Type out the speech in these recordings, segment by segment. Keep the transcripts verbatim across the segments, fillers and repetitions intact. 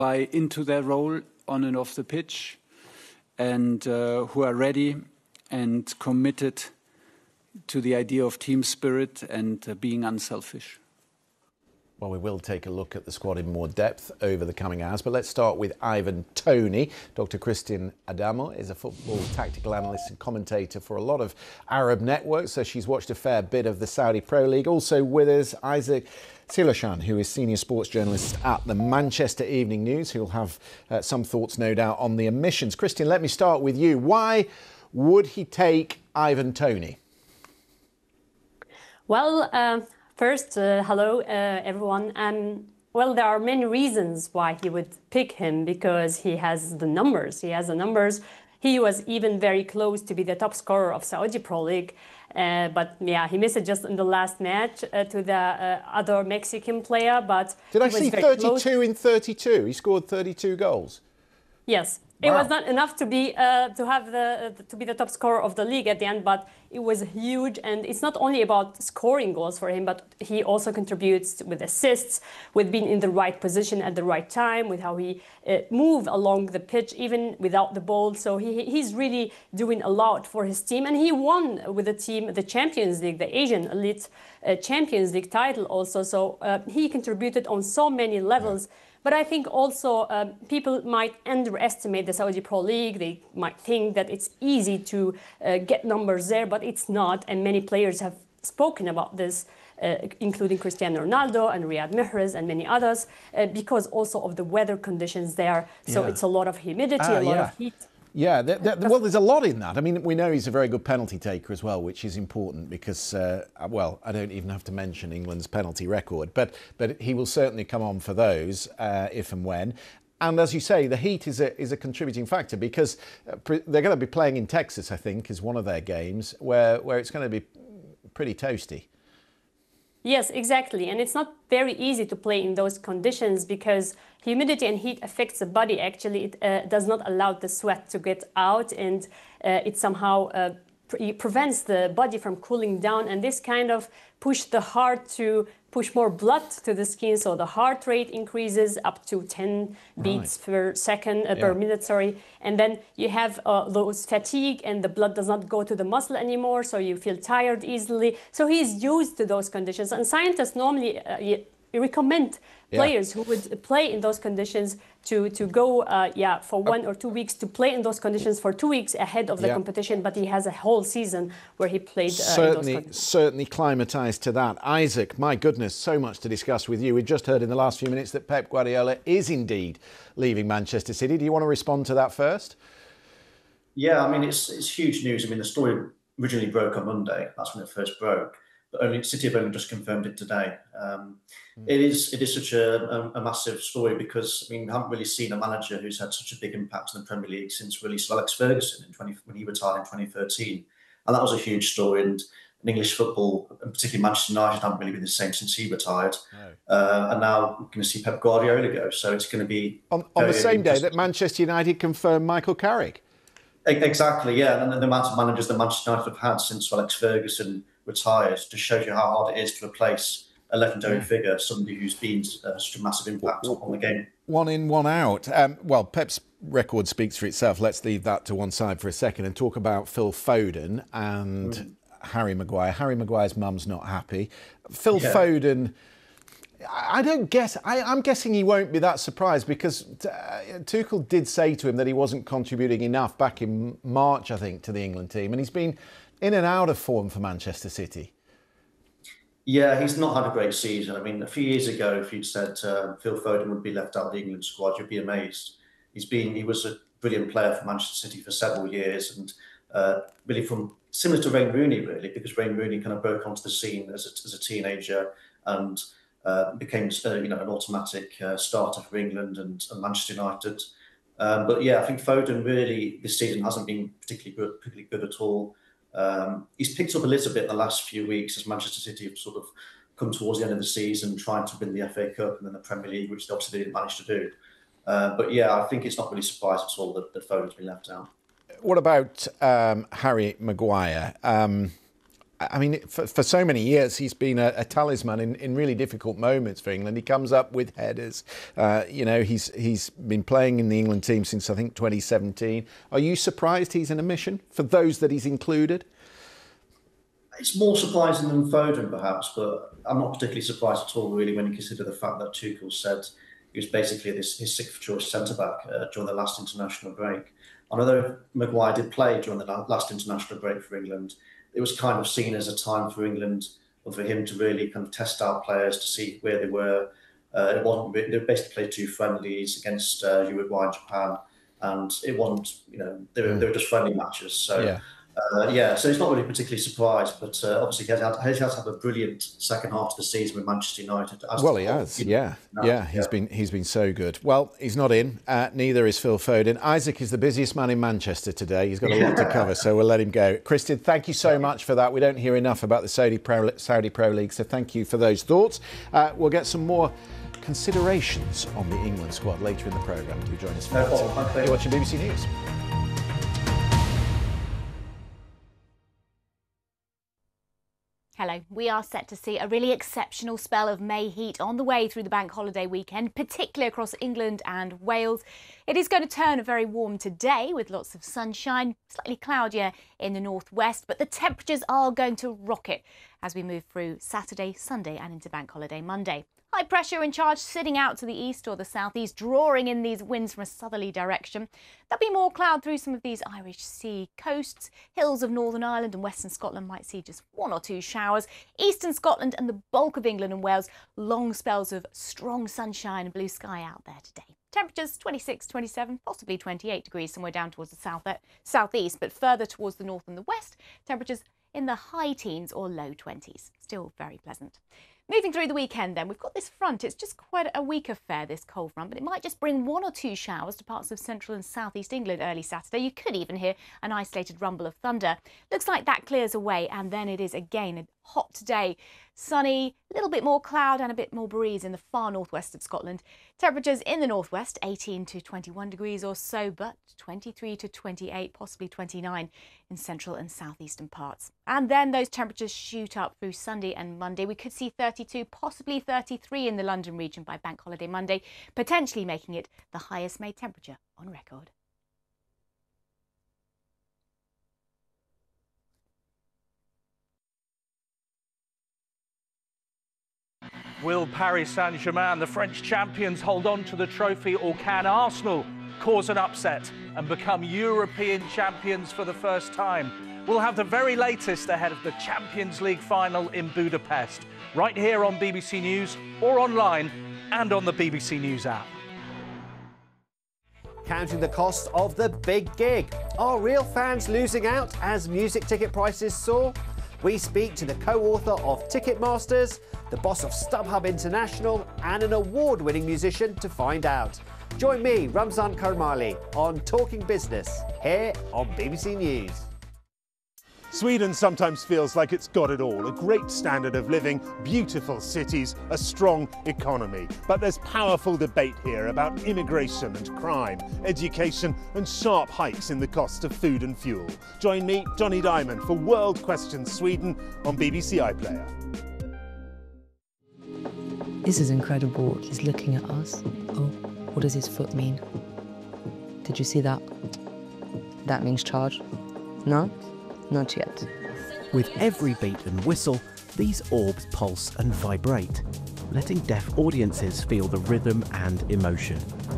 buy into their role on and off the pitch, and uh, who are ready and committed to the idea of team spirit and uh, being unselfish. Well, we will take a look at the squad in more depth over the coming hours, but let's start with Ivan Toney. Doctor Christian Adamo is a football tactical analyst and commentator for a lot of Arab networks, so she's watched a fair bit of the Saudi Pro League. Also with us, Isaac Siloshan, who is senior sports journalist at the Manchester Evening News, who'll have uh, some thoughts, no doubt, on the omissions. Christian, let me start with you. Why would he take Ivan Toney? Well, uh... First, uh, hello, uh, everyone. Um, well, there are many reasons why he would pick him, because he has the numbers. He has the numbers. He was even very close to be the top scorer of Saudi Pro League. Uh, but yeah, he missed it just in the last match uh, to the uh, other Mexican player. But did I see thirty-two in thirty-two? He scored thirty-two goals. Yes. Wow. It was not enough to be uh, to have the uh, to be the top scorer of the league at the end, but it was huge. And it's not only about scoring goals for him, but he also contributes with assists, with being in the right position at the right time, with how he uh, moves along the pitch even without the ball. So he he's really doing a lot for his team, and he won with the team the Champions League, the Asian Elite uh, Champions League title also. So uh, he contributed on so many levels. Yeah. But I think also um, people might underestimate the Saudi Pro League. They might think that it's easy to uh, get numbers there, but it's not. And many players have spoken about this, uh, including Cristiano Ronaldo and Riyad Mahrez and many others, uh, because also of the weather conditions there. So yeah. It's a lot of humidity, ah, a lot yeah. of heat. Yeah, th- th- well, there's a lot in that. I mean, we know he's a very good penalty taker as well, which is important because, uh, well, I don't even have to mention England's penalty record, but but he will certainly come on for those uh, if and when. And as you say, the heat is a is a contributing factor because uh, pre- they're going to be playing in Texas, I think, is one of their games where where it's going to be pretty toasty. Yes, exactly. And it's not very easy to play in those conditions because humidity and heat affects the body. Actually, it uh, does not allow the sweat to get out, and uh, it somehow uh, pre- prevents the body from cooling down. And this kind of push the heart to push more blood to the skin, so the heart rate increases up to ten beats right. per second, uh, yeah. per minute, sorry. And then you have uh, those fatigue and the blood does not go to the muscle anymore, so you feel tired easily. So he's used to those conditions. And scientists normally uh, recommend players yeah. who would play in those conditions to to go uh, yeah for one or two weeks to play in those conditions for two weeks ahead of the yeah. competition. But he has a whole season where he played uh, certainly in those conditions. Certainly climatised to that. Isaac, my goodness, so much to discuss with you. We just heard in the last few minutes that Pep Guardiola is indeed leaving Manchester City. Do you want to respond to that first? Yeah, I mean it's it's huge news. I mean the story originally broke on Monday. That's when it first broke. But only City have only just confirmed it today. Um, mm. It is it is such a, a, a massive story because I mean we haven't really seen a manager who's had such a big impact in the Premier League since really Sir Alex Ferguson in twenty when he retired in twenty thirteen, and that was a huge story. And in English football, and particularly Manchester United, haven't really been the same since he retired. No. Uh, and now we're going to see Pep Guardiola go. So it's going to be on, on the same day that Manchester United confirmed Michael Carrick. Exactly, yeah, and the amount of managers that Manchester United have had since Sir Alex Ferguson retired just shows you how hard it is to replace a legendary yeah. figure, somebody who's been uh, such a massive impact well, on the game. One in, one out. Um, well, Pep's record speaks for itself. Let's leave that to one side for a second and talk about Phil Foden and mm. Harry Maguire. Harry Maguire's mum's not happy. Phil yeah. Foden, I don't guess, I, I'm guessing he won't be that surprised because uh, Tuchel did say to him that he wasn't contributing enough back in March, I think, to the England team. And he's been in and out of form for Manchester City. Yeah, he's not had a great season. I mean, a few years ago, if you'd said uh, Phil Foden would be left out of the England squad, you'd be amazed. He's been, he was a brilliant player for Manchester City for several years, and uh, really from similar to Wayne Rooney, really, because Wayne Rooney kind of broke onto the scene as a, as a teenager and uh, became, uh, you know, an automatic uh, starter for England and, and Manchester United. Um, but yeah, I think Foden really this season hasn't been particularly good, particularly good at all. Um, he's picked up a little bit in the last few weeks as Manchester City have sort of come towards the end of the season, trying to win the F A Cup and then the Premier League, which they obviously didn't manage to do. Uh, but yeah, I think it's not really surprised at all that, that Foden's been left out. What about um, Harry Maguire? Um, I mean, for, for so many years, he's been a, a talisman in, in really difficult moments for England. He comes up with headers. Uh, you know, he's he's been playing in the England team since, I think, twenty seventeen. Are you surprised he's in a mission for those that he's included? It's more surprising than Foden, perhaps, but I'm not particularly surprised at all, really, when you consider the fact that Tuchel said he was basically this, his sixth choice centre-back uh, during the last international break. And although Maguire did play during the last international break for England, it was kind of seen as a time for England or for him to really kind of test out players to see where they were. Uh, it wasn't. They basically played two friendlies against uh, Uruguay and Japan, and it wasn't. You know, they were, they were just friendly matches. So. Yeah. Uh, yeah, so he's not really particularly surprised, but uh, obviously he has, had, he has had a brilliant second half of the season with Manchester United. Well, he has, yeah, now. yeah. He's yeah. been he's been so good. Well, he's not in. Uh, neither is Phil Foden. Isaac is the busiest man in Manchester today. He's got a lot to cover, so we'll let him go. Christian, thank you so much for that. We don't hear enough about the Saudi Pro, Saudi Pro League, so thank you for those thoughts. Uh, we'll get some more considerations on the England squad later in the programme. Do join us for no that. You're watching B B C News. Hello. We are set to see a really exceptional spell of May heat on the way through the bank holiday weekend, particularly across England and Wales. It is going to turn very warm today with lots of sunshine, slightly cloudier in the northwest, but the temperatures are going to rocket as we move through Saturday, Sunday and into bank holiday Monday. High pressure in charge sitting out to the east or the southeast, drawing in these winds from a southerly direction. There'll be more cloud through some of these Irish Sea coasts. Hills of Northern Ireland and Western Scotland might see just one or two showers. Eastern Scotland and the bulk of England and Wales, long spells of strong sunshine and blue sky out there today. Temperatures twenty-six, twenty-seven, possibly twenty-eight degrees somewhere down towards the south, uh, southeast, but further towards the north and the west, temperatures in the high teens or low twenties. Still very pleasant. Moving through the weekend then, we've got this front. It's just quite a weak affair, this cold front, but it might just bring one or two showers to parts of central and southeast England early Saturday. You could even hear an isolated rumble of thunder. Looks like that clears away, and then it is again a hot day. Sunny, a little bit more cloud and a bit more breeze in the far northwest of Scotland. Temperatures in the northwest, eighteen to twenty-one degrees or so, but twenty-three to twenty-eight, possibly twenty-nine in central and southeastern parts. And then those temperatures shoot up through Sunday and Monday. We could see thirty-two, possibly thirty-three in the London region by Bank Holiday Monday, potentially making it the highest May temperature on record. Will Paris Saint-Germain, the French champions, hold on to the trophy, or can Arsenal cause an upset and become European champions for the first time? We'll have the very latest ahead of the Champions League final in Budapest, right here on B B C News or online and on the B B C News app. Counting the cost of the big gig. Are real fans losing out as music ticket prices soar? We speak to the co-author of Ticketmasters, the boss of StubHub International and an award-winning musician to find out. Join me, Ramzan Karmali, on Talking Business here on B B C News. Sweden sometimes feels like it's got it all. A great standard of living, beautiful cities, a strong economy. But there's powerful debate here about immigration and crime, education and sharp hikes in the cost of food and fuel. Join me, Johnny Diamond, for World Questions Sweden on B B C iPlayer. This is incredible. He's looking at us. Oh, what does his foot mean? Did you see that? That means charge. No? Not yet. With every beat and whistle, these orbs pulse and vibrate, letting deaf audiences feel the rhythm and emotion.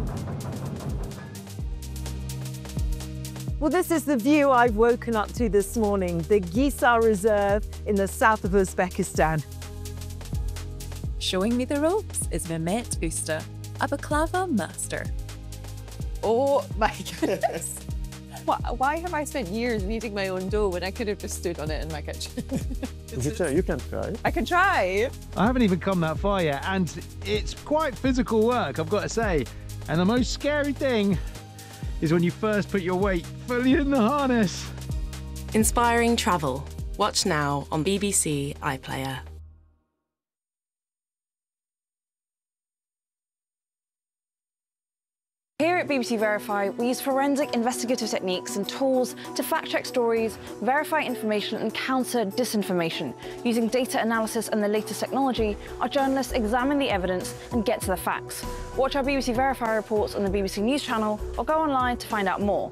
Well, this is the view I've woken up to this morning, the Gisar Reserve in the south of Uzbekistan. Showing me the ropes is Mehmet Usta, a baklava master. Oh my goodness. Why have I spent years kneading my own dough when I could have just stood on it in my kitchen? You can try, you can try. I can try. I haven't even come that far yet, and it's quite physical work, I've got to say. And the most scary thing is when you first put your weight fully in the harness. Inspiring travel. Watch now on B B C iPlayer. Here at B B C Verify, we use forensic investigative techniques and tools to fact-check stories, verify information and counter disinformation. Using data analysis and the latest technology, our journalists examine the evidence and get to the facts. Watch our B B C Verify reports on the B B C News channel or go online to find out more.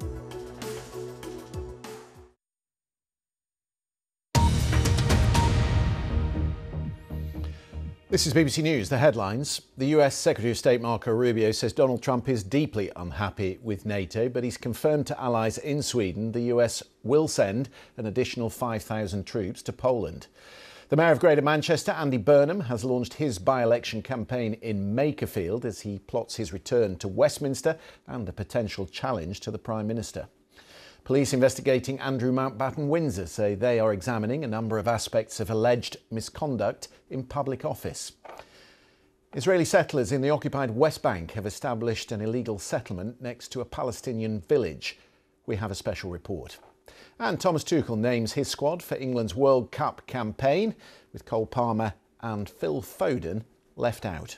This is B B C News, the headlines. The U S Secretary of State Marco Rubio says Donald Trump is deeply unhappy with NATO, but he's confirmed to allies in Sweden the U S will send an additional five thousand troops to Poland. The Mayor of Greater Manchester, Andy Burnham, has launched his by-election campaign in Makerfield as he plots his return to Westminster and a potential challenge to the Prime Minister. Police investigating Andrew Mountbatten Windsor say they are examining a number of aspects of alleged misconduct in public office. Israeli settlers in the occupied West Bank have established an illegal settlement next to a Palestinian village. We have a special report. And Thomas Tuchel names his squad for England's World Cup campaign, with Cole Palmer and Phil Foden left out.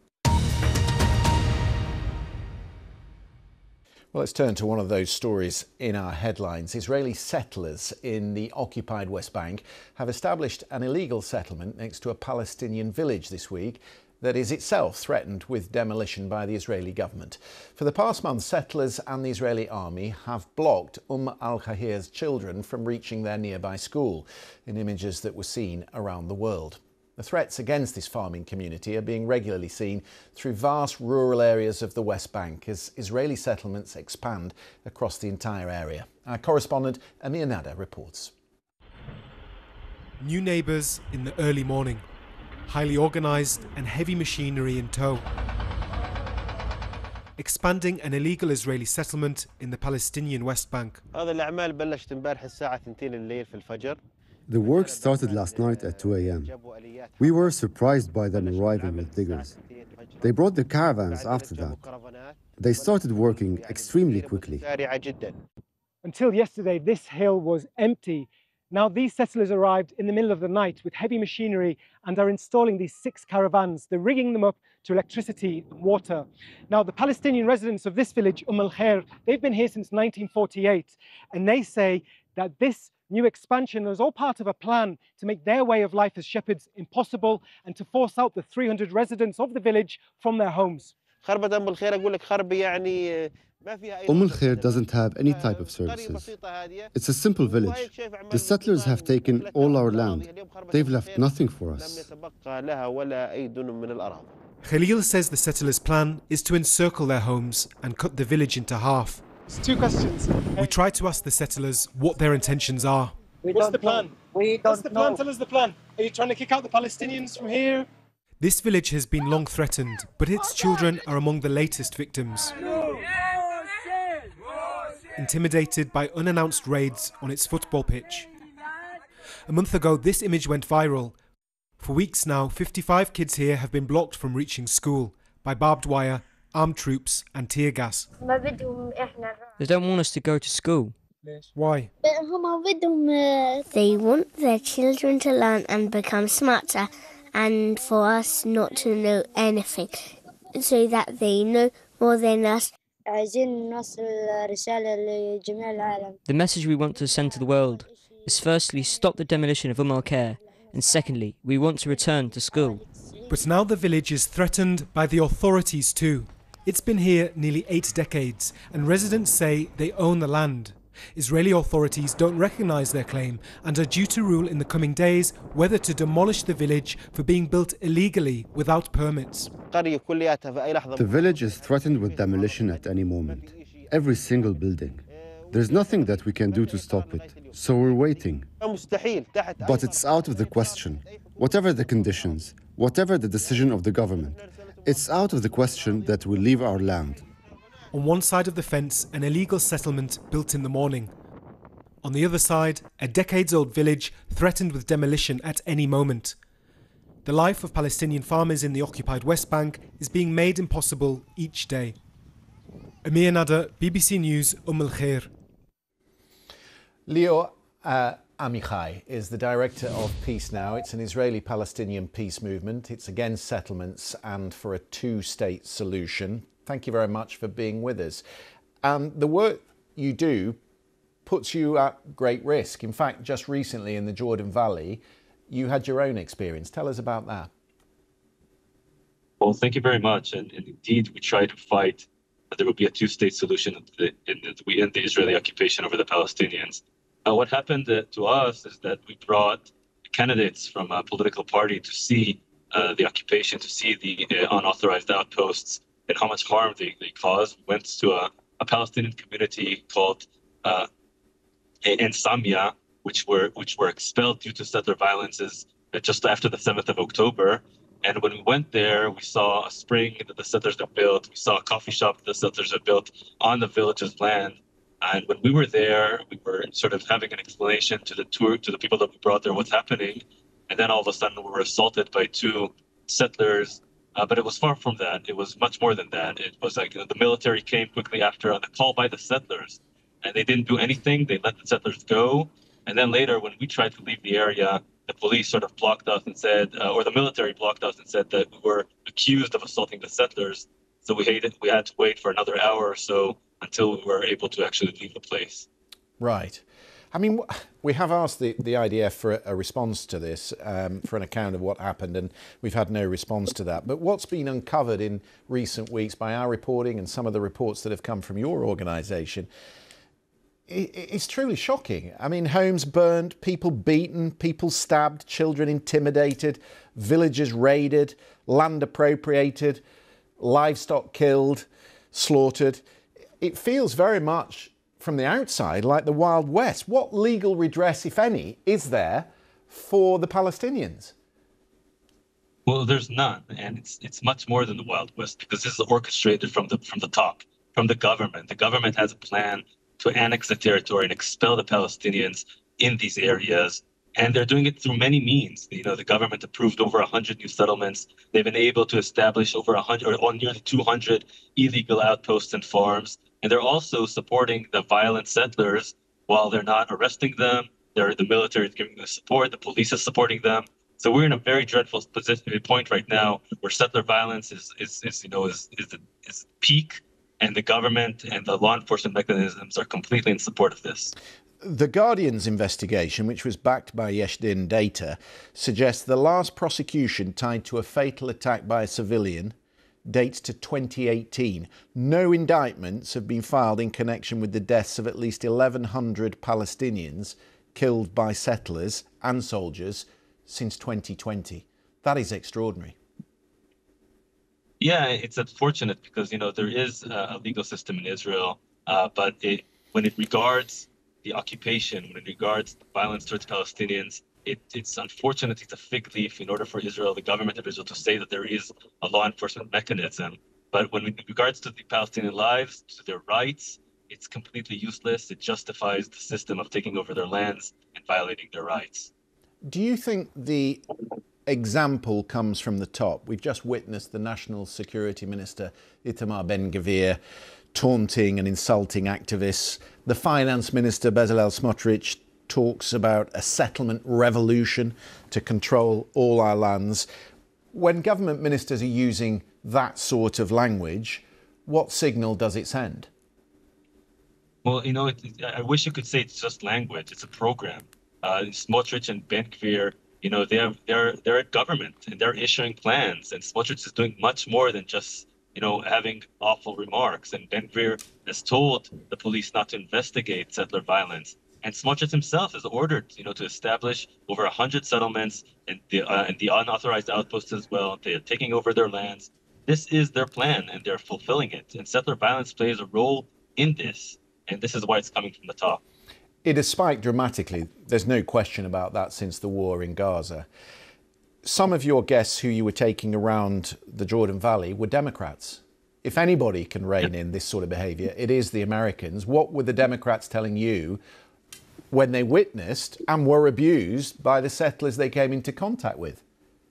Well, let's turn to one of those stories in our headlines. Israeli settlers in the occupied West Bank have established an illegal settlement next to a Palestinian village this week that is itself threatened with demolition by the Israeli government. For the past month, settlers and the Israeli army have blocked Umm al-Khahir's children from reaching their nearby school, in images that were seen around the world. The threats against this farming community are being regularly seen through vast rural areas of the West Bank as Israeli settlements expand across the entire area. Our correspondent Amir Nada reports. New neighbours in the early morning, highly organised and heavy machinery in tow. Expanding an illegal Israeli settlement in the Palestinian West Bank. The work started last night at two a m We were surprised by them arriving with diggers. They brought the caravans after that. They started working extremely quickly. Until yesterday, this hill was empty. Now these settlers arrived in the middle of the night with heavy machinery and are installing these six caravans. They're rigging them up to electricity and water. Now the Palestinian residents of this village, Umm al-Khair, they've been here since nineteen forty-eight, and they say that this new expansion was all part of a plan to make their way of life as shepherds impossible and to force out the three hundred residents of the village from their homes. Umm al-Khair doesn't have any type of services. It's a simple village. The settlers have taken all our land. They've left nothing for us. Khalil says the settlers' plan is to encircle their homes and cut the village into half. Two questions. We try to ask the settlers what their intentions are. We What's the plan? We don't What's the plan? Know. Tell us the plan. Are you trying to kick out the Palestinians from here? This village has been long threatened, but its children are among the latest victims. Intimidated by unannounced raids on its football pitch. A month ago, this image went viral. For weeks now, fifty-five kids here have been blocked from reaching school by barbed wire, armed troops and tear gas. They don't want us to go to school. Why? They want their children to learn and become smarter, and for us not to know anything, so that they know more than us. The message we want to send to the world is firstly, stop the demolition of Umm al-Khair, and secondly, we want to return to school. But now the village is threatened by the authorities too. It's been here nearly eight decades, and residents say they own the land. Israeli authorities don't recognise their claim and are due to rule in the coming days whether to demolish the village for being built illegally without permits. The village is threatened with demolition at any moment. Every single building. There's nothing that we can do to stop it, so we're waiting. But it's out of the question. Whatever the conditions, whatever the decision of the government, it's out of the question that we leave our land. On one side of the fence, an illegal settlement built in the morning. On the other side, a decades-old village threatened with demolition at any moment. The life of Palestinian farmers in the occupied West Bank is being made impossible each day. Amir Nada, B B C News, Umm al-Khair. Leo uh, Amichai is the director of Peace Now. It's an Israeli-Palestinian peace movement. It's against settlements and for a two-state solution. thank you very much for being with us. Um, the work you do puts you at great risk. In fact, just recently in the Jordan Valley, you had your own experience. Tell us about that. Well, thank you very much. And, and indeed, we try to fight that there will be a two-state solution in that we end the Israeli occupation over the Palestinians. Uh, what happened uh, to us is that we brought candidates from a political party to see uh, the occupation, to see the uh, unauthorized outposts and how much harm they, they caused. We went to a, a Palestinian community called uh, En Samia, which were which were expelled due to settler violences uh, just after the seventh of October. And when we went there, we saw a spring that the settlers had built. We saw a coffee shop that the settlers had built on the village's land. And when we were there, we were sort of having an explanation to the tour, to the people that we brought there, what's happening. And then all of a sudden, we were assaulted by two settlers. Uh, but it was far from that. It was much more than that. It was like, you know, the military came quickly after on the call by the settlers, and they didn't do anything. They let the settlers go. And then later, when we tried to leave the area, the police sort of blocked us and said, uh, or the military blocked us and said that we were accused of assaulting the settlers. So we hated, we had to wait for another hour or so until we were able to actually leave the place. Right. I mean, we have asked the, the I D F for a, a response to this, um, for an account of what happened, and we've had no response to that. But what's been uncovered in recent weeks by our reporting and some of the reports that have come from your organisation, it, it's truly shocking. I mean, homes burned, people beaten, people stabbed, children intimidated, villages raided, land appropriated, livestock killed, slaughtered. It feels very much from the outside like the Wild West. What legal redress, if any, is there for the Palestinians? Well, there's none, and it's it's much more than the Wild West, because this is orchestrated from the from the top, from the government. The government has a plan to annex the territory and expel the Palestinians in these areas, and they're doing it through many means. You know, the government approved over one hundred new settlements. They've been able to establish over one hundred, or nearly two hundred illegal outposts and farms. And they're also supporting the violent settlers while they're not arresting them. They're, the military is giving them support. The police is supporting them. So we're in a very dreadful position, point right now where settler violence is, is, is you know, is is, the, is peak, and the government and the law enforcement mechanisms are completely in support of this. The Guardian's investigation, which was backed by Yesh Din data, suggests the last prosecution tied to a fatal attack by a civilian dates to twenty eighteen. No indictments have been filed in connection with the deaths of at least eleven hundred Palestinians killed by settlers and soldiers since twenty twenty. That is extraordinary. Yeah, it's unfortunate because, you know, there is a legal system in Israel, uh, but it, when it regards the occupation, when it regards violence towards Palestinians, It, it's unfortunate, it's a fig leaf in order for Israel, the government of Israel, to say that there is a law enforcement mechanism. But when in regards to the Palestinian lives, to their rights, it's completely useless. It justifies the system of taking over their lands and violating their rights. Do you think the example comes from the top? We've just witnessed the National Security Minister, Itamar Ben-Gvir, taunting and insulting activists. The Finance Minister, Bezalel Smotrich, talks about a settlement revolution to control all our lands. When government ministers are using that sort of language, what signal does it send? Well, you know, it, I wish you could say it's just language. It's a program. Uh, Smotrich and Ben-Gvir, you know, they're they're they're at government and they're issuing plans. And Smotrich is doing much more than just, you know, having awful remarks. And Ben-Gvir has told the police not to investigate settler violence. And Smotrich himself has ordered, you know, to establish over one hundred settlements and the uh, and the unauthorized outposts as well. They are taking over their lands. This is their plan, and they're fulfilling it. And settler violence plays a role in this, and this is why it's coming from the top. It has spiked dramatically. There's no question about that since the war in Gaza. Some of your guests who you were taking around the Jordan Valley were Democrats. If anybody can rein in this sort of behaviour, it is the Americans. What were the Democrats telling you when they witnessed and were abused by the settlers they came into contact with?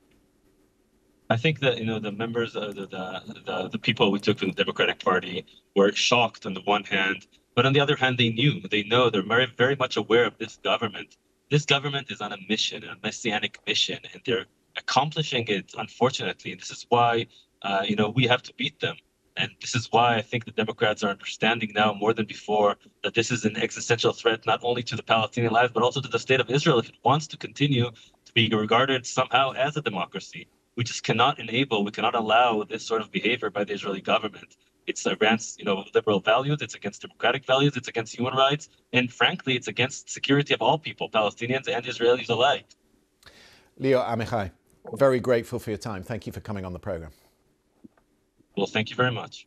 I think that, you know, the members of the, the, the, the people we took from the Democratic Party were shocked on the one hand, but on the other hand, they knew, they know, they're very, very much aware of this government. This government is on a mission, a messianic mission, and they're accomplishing it, unfortunately. And this is why, uh, you know, we have to beat them. And this is why I think the Democrats are understanding now more than before that this is an existential threat, not only to the Palestinian lives, but also to the state of Israel if it wants to continue to be regarded somehow as a democracy. We just cannot enable, we cannot allow this sort of behavior by the Israeli government. It's against, you know, liberal values, it's against democratic values, it's against human rights, and frankly, it's against security of all people, Palestinians and Israelis alike. Leo Amichai, very grateful for your time. Thank you for coming on the program. Well, thank you very much.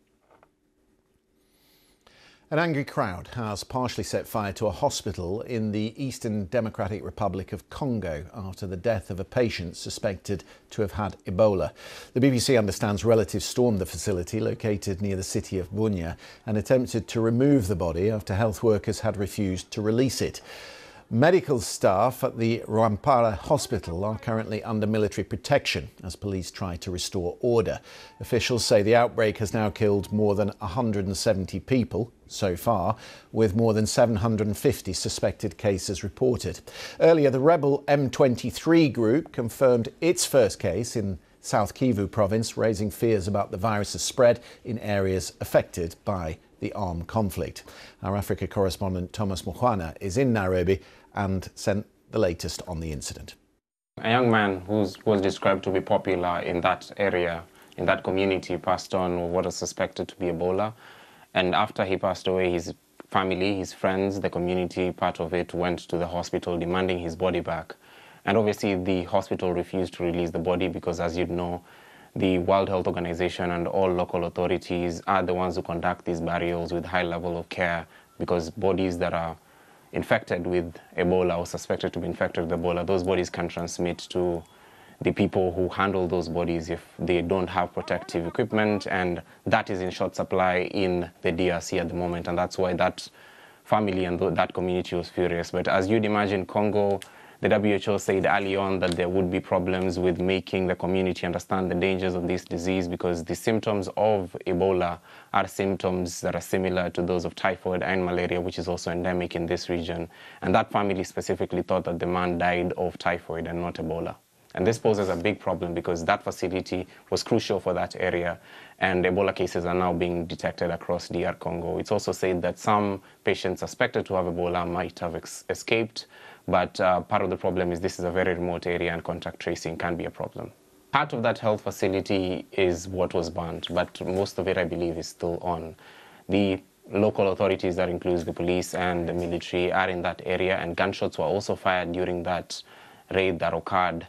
An angry crowd has partially set fire to a hospital in the Eastern Democratic Republic of Congo after the death of a patient suspected to have had Ebola. The B B C understands relatives stormed the facility located near the city of Bunia and attempted to remove the body after health workers had refused to release it. Medical staff at the Rwampara hospital are currently under military protection as police try to restore order. Officials say the outbreak has now killed more than one hundred seventy people so far, with more than seven hundred fifty suspected cases reported. Earlier, the rebel M twenty-three group confirmed its first case in South Kivu province, raising fears about the virus's spread in areas affected by the armed conflict. Our Africa correspondent Thomas Mukhwana is in Nairobi and sent the latest on the incident. A young man who was described to be popular in that area, in that community, passed on with what was suspected to be Ebola. And after he passed away, his family, his friends, the community part of it went to the hospital demanding his body back. And obviously the hospital refused to release the body because, as you'd know, the World Health Organization and all local authorities are the ones who conduct these burials with high level of care, because bodies that are infected with Ebola or suspected to be infected with Ebola, those bodies can transmit to the people who handle those bodies if they don't have protective equipment, and that is in short supply in the D R C at the moment, and that's why that family and that community was furious. But as you'd imagine, Congo, the W H O said early on that there would be problems with making the community understand the dangers of this disease, because the symptoms of Ebola are symptoms that are similar to those of typhoid and malaria, which is also endemic in this region. And that family specifically thought that the man died of typhoid and not Ebola. And this poses a big problem because that facility was crucial for that area, and Ebola cases are now being detected across D R Congo. It's also said that some patients suspected to have Ebola might have ex escaped, but uh, part of the problem is this is a very remote area and contact tracing can be a problem. Part of that health facility is what was banned, but most of it, I believe, is still on. The local authorities, that includes the police and the military, are in that area, and gunshots were also fired during that raid that occurred.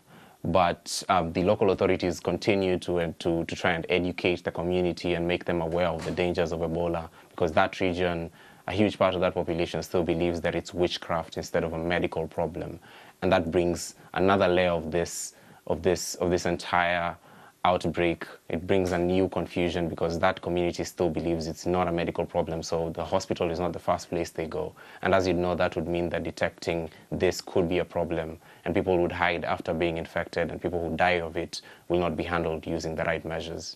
But uh, the local authorities continue to, uh, to, to try and educate the community and make them aware of the dangers of Ebola, because that region, a huge part of that population still believes that it's witchcraft instead of a medical problem. And that brings another layer of this, of this, of this entire outbreak. It brings a new confusion because that community still believes it's not a medical problem, so the hospital is not the first place they go. And as you know, that would mean that detecting this could be a problem, and people would hide after being infected, and people who die of it will not be handled using the right measures.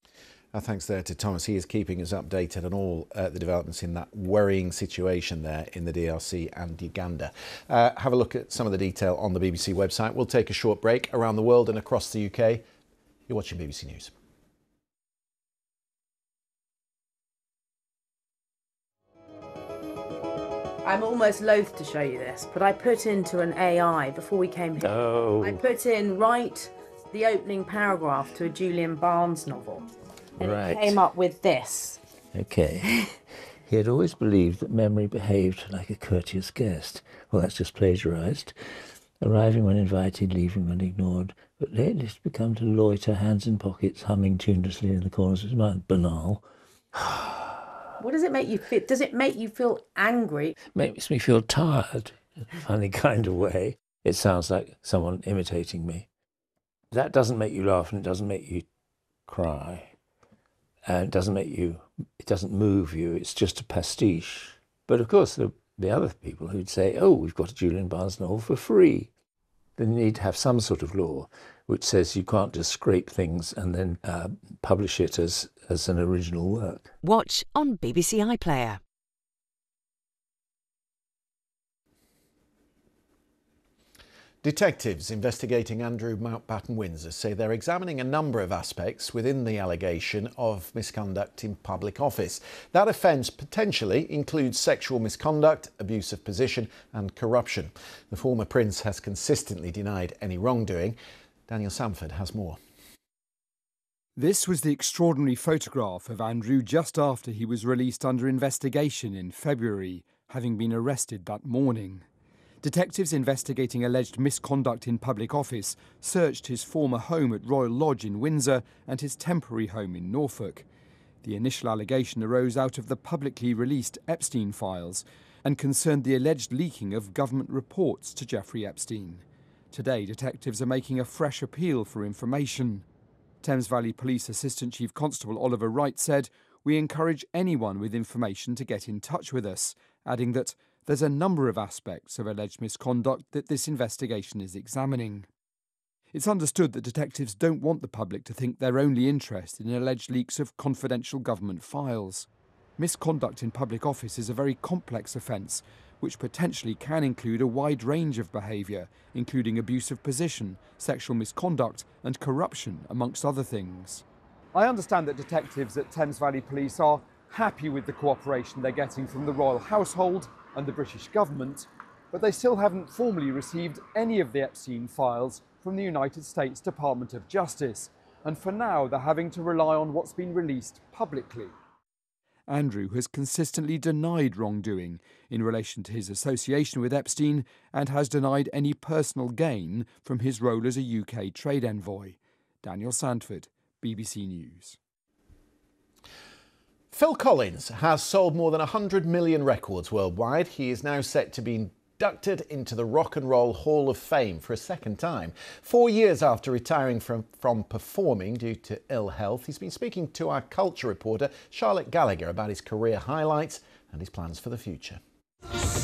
Our thanks there to Thomas. He is keeping us updated on all uh, the developments in that worrying situation there in the D R C and Uganda. Uh, have a look at some of the detail on the B B C website. We'll take a short break. Around the world and across the U K, you're watching B B C News. I'm almost loath to show you this, but I put into an A I before we came here. Oh. I put in, write the opening paragraph to a Julian Barnes novel. And Right. it came up with this. Okay. He had always believed that memory behaved like a courteous guest. Well, that's just plagiarised. Arriving when invited, leaving when ignored. But lately it's become to loiter, hands in pockets, humming tunelessly in the corners of his mind. Banal. What does it make you feel? Does it make you feel angry? Makes me feel tired in a funny kind of way. It sounds like someone imitating me. That doesn't make you laugh, and it doesn't make you cry. And it doesn't make you, it doesn't move you, it's just a pastiche. But of course, the, the other people who'd say, oh, we've got a Julian Barnes novel for free. Then you need to have some sort of law which says you can't just scrape things and then uh, publish it as, as an original work. Watch on B B C iPlayer. Detectives investigating Andrew Mountbatten Windsor say they're examining a number of aspects within the allegation of misconduct in public office. That offence potentially includes sexual misconduct, abuse of position and corruption. The former Prince has consistently denied any wrongdoing. Daniel Sanford has more. This was the extraordinary photograph of Andrew just after he was released under investigation in February, having been arrested that morning. Detectives investigating alleged misconduct in public office searched his former home at Royal Lodge in Windsor and his temporary home in Norfolk. The initial allegation arose out of the publicly released Epstein files and concerned the alleged leaking of government reports to Jeffrey Epstein. Today, detectives are making a fresh appeal for information. Thames Valley Police Assistant Chief Constable Oliver Wright said, "We encourage anyone with information to get in touch with us," adding that there's a number of aspects of alleged misconduct that this investigation is examining. It's understood that detectives don't want the public to think they're only interested in alleged leaks of confidential government files. Misconduct in public office is a very complex offence, which potentially can include a wide range of behaviour, including abuse of position, sexual misconduct and corruption, amongst other things. I understand that detectives at Thames Valley Police are happy with the cooperation they're getting from the royal household and the British government, but they still haven't formally received any of the Epstein files from the United States Department of Justice, and for now they're having to rely on what's been released publicly. Andrew has consistently denied wrongdoing in relation to his association with Epstein and has denied any personal gain from his role as a U K trade envoy. Daniel Sandford, B B C News. Phil Collins has sold more than one hundred million records worldwide. He is now set to be inducted into the Rock and Roll Hall of Fame for a second time. Four years after retiring from, from performing due to ill health, he's been speaking to our culture reporter Charlotte Gallagher about his career highlights and his plans for the future.